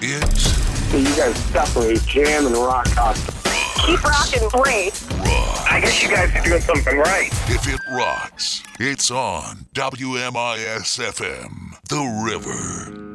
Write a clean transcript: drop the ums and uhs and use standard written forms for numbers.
So you guys separate jam and rock constantly. Keep rocking, great. I guess you guys are doing something right. If it rocks, it's on WMIS-FM, The River.